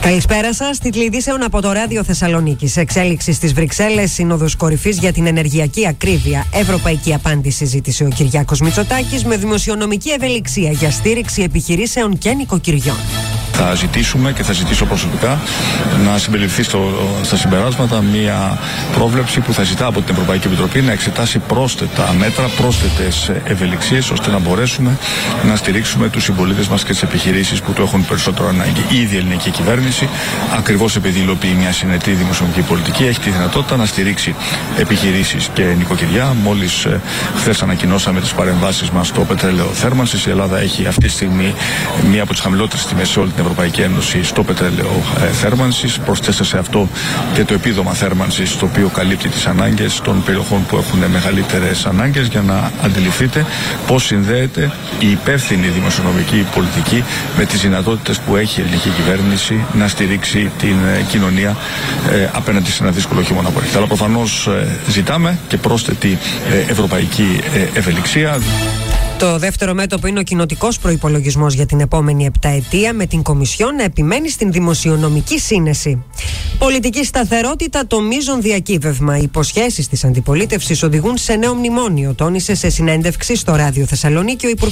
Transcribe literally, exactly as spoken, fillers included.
Καλησπέρα σας. Τίτλοι ειδήσεων από το Ράδιο Θεσσαλονίκης. Εξέλιξη στις Βρυξέλλες, Σύνοδος Κορυφής για την ενεργειακή ακρίβεια. Ευρωπαϊκή απάντηση ζήτησε ο Κυριάκος Μητσοτάκης με δημοσιονομική ευελιξία για στήριξη επιχειρήσεων και νοικοκυριών. Θα ζητήσουμε και θα ζητήσω προσωπικά να συμπεριληφθεί στο, στα συμπεράσματα μια πρόβλεψη που θα ζητά από την Ευρωπαϊκή Επιτροπή να εξετάσει πρόσθετα μέτρα, πρόσθετες ευελιξίες, ώστε να μπορέσουμε να στηρίξουμε τους συμπολίτες μας και τις επιχειρήσεις που το έχουν περισσότερο ανάγκη. Ήδη η ελληνική κυβέρνηση, ακριβώς επειδή υλοποιεί μια συνετή δημοσιονομική πολιτική, έχει τη δυνατότητα να στηρίξει επιχειρήσεις και νοικοκυριά. Μόλις ε, χθες ανακοινώσαμε τις παρεμβάσεις μας στο πετρέλαιο θέρμανσης. Η Ελλάδα έχει αυτή τη στιγμή μία από τις χαμηλότερες τιμές σε όλη την Ευρωπαϊκή Ένωση στο πετρέλαιο ε, θέρμανσης. Προσθέστε σε αυτό και το επίδομα θέρμανσης, το οποίο καλύπτει τις ανάγκες των περιοχών που έχουν μεγαλύτερες ανάγκες, για να αντιληφθείτε πώς συνδέεται η υπεύθυνη δημοσιονομική πολιτική με τις δυνατότητες που έχει η ελληνική κυβέρνηση να στηρίξει την ε, κοινωνία ε, απέναντι σε ένα δύσκολο χειμώνα που έρχεται. Αλλά προφανώς ε, ζητάμε και πρόσθετη ε, ευρωπαϊκή ε, ευελιξία. Το δεύτερο μέτωπο είναι ο κοινοτικός προϋπολογισμός για την επόμενη επταετία, με την Κομισιόν να επιμένει στην δημοσιονομική σύνεση. Πολιτική σταθερότητα, το μείζον διακύβευμα. Οι υποσχέσεις της αντιπολίτευσης οδηγούν σε νέο μνημόνιο, τόνισε σε συνέντευξη στο Ράδιο Θεσσαλονίκη ο